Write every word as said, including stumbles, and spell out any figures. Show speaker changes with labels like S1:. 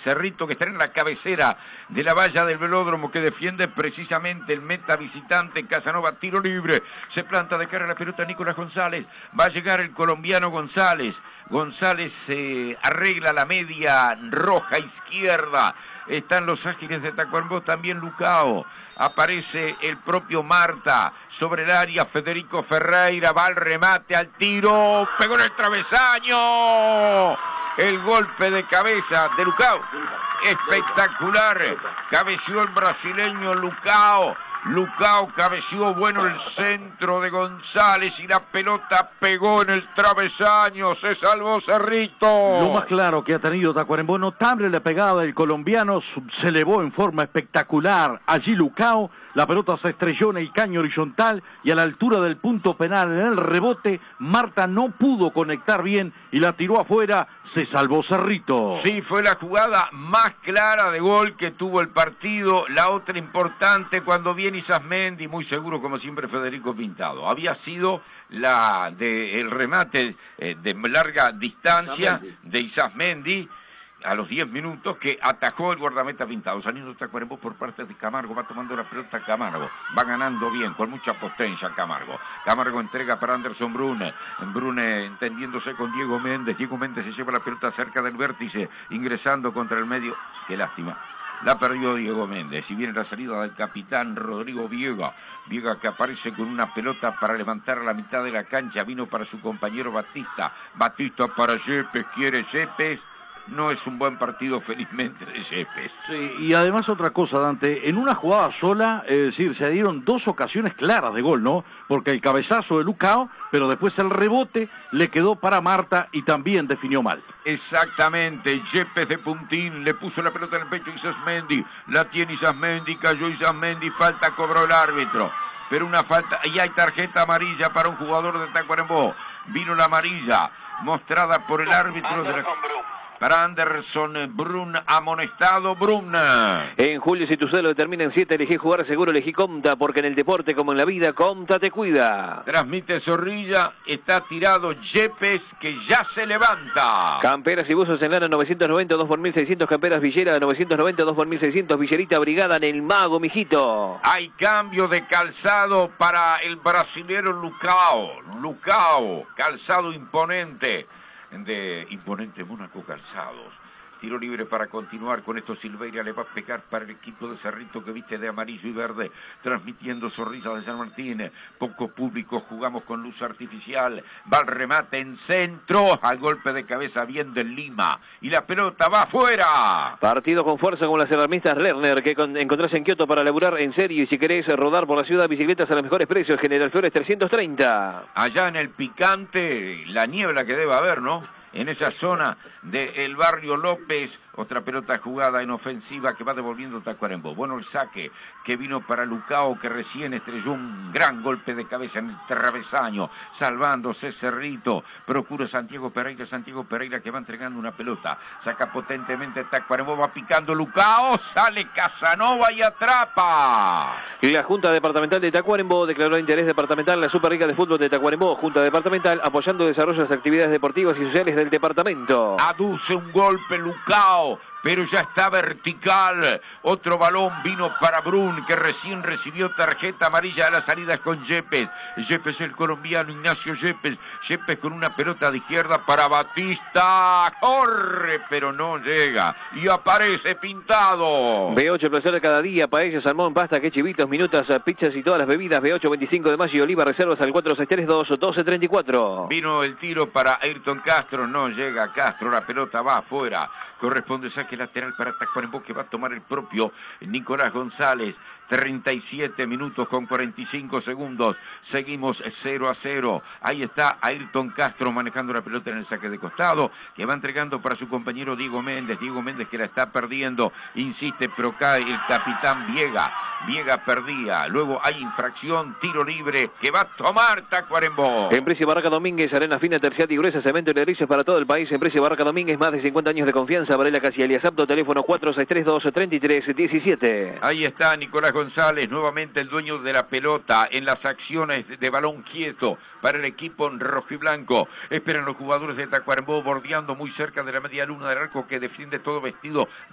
S1: Cerrito, que está en la cabecera de la valla del velódromo, que defiende precisamente el meta visitante. Casanova, tiro libre, se planta de cara a la pelota Nicolás González, va a llegar el colombiano González. González eh, arregla la media roja izquierda. Están los Ágiles de Tacuarembó, también Lucao. Aparece el propio Marta sobre el área. Federico Ferreira va al remate, al tiro, pegó en el travesaño. El golpe de cabeza de Lucao, espectacular. Cabeció el brasileño Lucao. Lucao cabeció bueno el centro de González y la pelota pegó en el travesaño. Se salvó Cerrito.
S2: Lo más claro que ha tenido Tacuarembó, notable la pegada del colombiano, se elevó en forma espectacular allí Lucao. La pelota se estrelló en el caño horizontal y a la altura del punto penal en el rebote, Marta no pudo conectar bien y la tiró afuera. Se salvó Cerrito.
S1: Sí, fue la jugada más clara de gol que tuvo el partido. La otra importante cuando viene Isasmendi, muy seguro como siempre Federico Pintado. Había sido la de el remate eh, de larga distancia de Isasmendi a los diez minutos, que atajó el guardameta Pintado, saliendo Tacuarembó por parte de Camargo. Va tomando la pelota Camargo, va ganando bien, con mucha potencia Camargo. Camargo entrega para Anderson Brune, Brune entendiéndose con Diego Méndez. Diego Méndez se lleva la pelota cerca del vértice, ingresando contra el medio. Qué lástima, la perdió Diego Méndez. Y viene la salida del capitán Rodrigo Viega. Viega, que aparece con una pelota para levantar a la mitad de la cancha, vino para su compañero Batista. Batista para Yepes, quiere Yepes. No es un buen partido, felizmente, de Yepes.
S2: Sí, y además otra cosa, Dante, en una jugada sola, es decir, se dieron dos ocasiones claras de gol, ¿no? Porque el cabezazo de Lucao, pero después el rebote le quedó para Marta y también definió mal.
S1: Exactamente, Yepes de puntín, le puso la pelota en el pecho a Isasmendi, la tiene Isasmendi, cayó Isasmendi, falta cobró el árbitro, pero una falta, y hay tarjeta amarilla para un jugador de Tacuarembó. Vino la amarilla, mostrada por el árbitro de la... Para Anderson Brun, amonestado Brun.
S3: En julio, si tu sueldo determina en siete, elegí jugar seguro, elegí Comta, porque en el deporte como en la vida, Comta te cuida.
S1: Transmite Zorrilla, está tirado Yepes, que ya se levanta.
S3: Camperas y buzos en lana novecientos noventa, dos por mil seiscientos, camperas Villera novecientos noventa, dos por mil seiscientos, Villerita Brigada en el Mago, mijito.
S1: Hay cambio de calzado para el brasilero Lucao. Lucao, calzado imponente. De Imponente Mónaco Calzados. Tiro libre para continuar con esto. Silveira le va a pegar para el equipo de Cerrito, que viste de amarillo y verde, transmitiendo Zorrilla de San Martín. Poco público, jugamos con luz artificial. Va el remate en centro, al golpe de cabeza bien del Lima, y la pelota va afuera.
S3: Partido con fuerza con las alarmistas Lerner, que con, encontrás en Kioto para laburar en serio, y si querés rodar por la ciudad, bicicletas a los mejores precios. General Flores trescientos treinta.
S1: Allá en el Picante, la niebla que debe haber, ¿no? En esa zona del barrio López, otra pelota jugada en ofensiva que va devolviendo Tacuarembó. Bueno, el saque que vino para Lucao, que recién estrelló un gran golpe de cabeza en el travesaño, salvándose Cerrito. Procura Santiago Pereira, Santiago Pereira que va entregando una pelota. Saca potentemente Tacuarembó, va picando Lucao, sale Casanova y atrapa.
S3: La Junta Departamental de Tacuarembó declaró interés departamental la Superliga de Fútbol de Tacuarembó. Junta Departamental apoyando el desarrollo de las actividades deportivas y sociales del departamento.
S1: Aduce un golpe Lucao, pero ya está vertical. Otro balón vino para Brun, que recién recibió tarjeta amarilla a la salida con Yepes. Yepes, el colombiano Ignacio Yepes. Yepes con una pelota de izquierda para Batista. Corre, pero no llega. Y aparece Pintado.
S3: B ocho, placer cada día. Paella, salmón, pasta, que chivitos, minutas, pizzas y todas las bebidas. B ocho, veinticinco de mayo y Oliva, reservas al cuatro seis tres dos, doce treinta y cuatro.
S1: Vino el tiro para Ayrton Castro. No llega Castro, la pelota va afuera. Corresponde saque lateral para Tacuarembó, que va a tomar el propio Nicolás González. treinta y siete minutos con cuarenta y cinco segundos. Seguimos cero a cero. Ahí está Ayrton Castro manejando la pelota en el saque de costado, que va entregando para su compañero Diego Méndez. Diego Méndez que la está perdiendo. Insiste, pero cae el capitán Viega. Viega perdía. Luego hay infracción, tiro libre que va a tomar Tacuarembó.
S3: Empresa y Barraca Domínguez, arena fina, terciata y gruesa, cemento y ladrillos para todo el país. Empresa y Barraca Domínguez, más de cincuenta años de confianza. Varela Casi alias Apto, teléfono cuatro seis tres dos, tres tres uno siete.
S1: Ahí está Nicolás González, nuevamente el dueño de la pelota en las acciones de balón quieto para el equipo rojiblanco. Esperan los jugadores de Tacuarembó bordeando muy cerca de la media luna del arco, que defiende todo vestido